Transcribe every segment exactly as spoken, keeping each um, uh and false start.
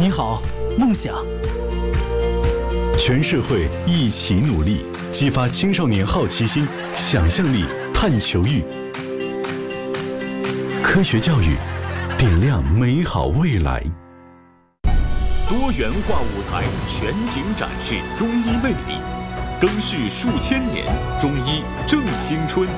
你好，梦想。 全社会一起努力，激发青少年好奇心、想象力、探求欲。科学教育，点亮美好未来。 多元化舞台全景展示中医魅力，更续数千年，中医正青春。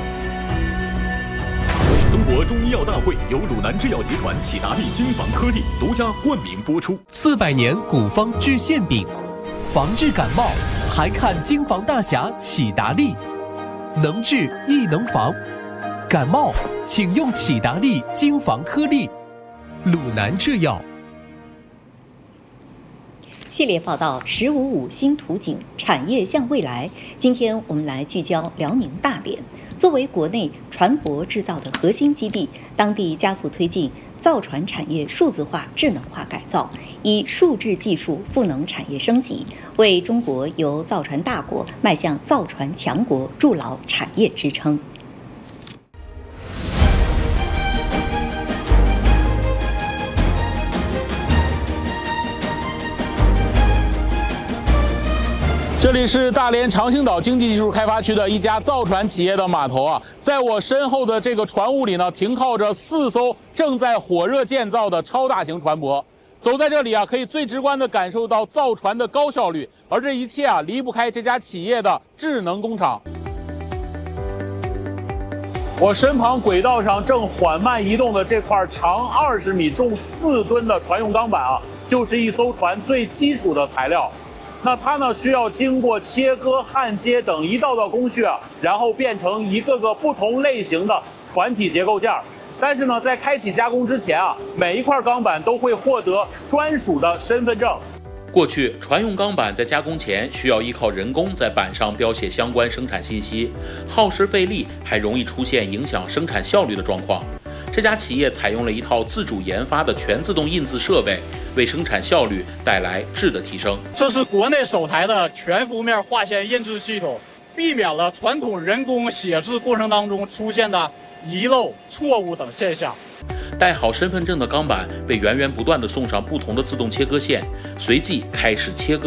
中国中医药大会由鲁南制药集团启达利金防颗粒独家冠名播出。 四百年古方治馅饼，防治感冒还看金防大侠启达利，能治亦能防。感冒请用启达利金防颗粒。鲁南制药。 系列报道十五五新图景，产业向未来。今天我们来聚焦辽宁大连，作为国内船舶制造的核心基地，当地加速推进造船产业数字化、智能化改造，以数字技术赋能产业升级，为中国由造船大国迈向造船强国筑牢产业支撑。 这里是大连长兴岛经济技术开发区的一家造船企业的码头啊，在我身后的这个船坞里呢，停靠着四艘正在火热建造的超大型船舶。走在这里啊，可以最直观地感受到造船的高效率，而这一切啊，离不开这家企业的智能工厂。我身旁轨道上正缓慢移动的这块长二十米、重四吨的船用钢板啊，就是一艘船最基础的材料。那它呢，需要经过切割、焊接等一道道工序啊，然后变成一个个不同类型的船体结构件。但是呢，在开启加工之前啊，每一块钢板都会获得专属的身份证。 过去，船用钢板在加工前需要依靠人工在板上标写相关生产信息，耗时费力，还容易出现影响生产效率的状况。这家企业采用了一套自主研发的全自动印字设备，为生产效率带来质的提升。 这是国内首台的全幅面划线印制系统，避免了传统人工写字过程当中出现的遗漏、错误等现象。 带好身份证的钢板被源源不断地送上不同的自动切割线，随即开始切割。